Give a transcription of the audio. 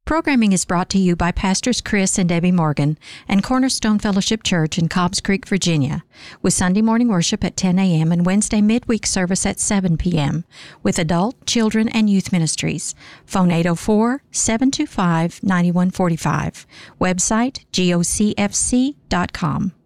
Programming is brought to you by Pastors Chris and Debbie Morgan and Cornerstone Fellowship Church in Cobbs Creek, Virginia, with Sunday morning worship at 10 a.m. and Wednesday midweek service at 7 p.m. with adult, children, and youth ministries. Phone 804-725-9145. Website gocfc.com.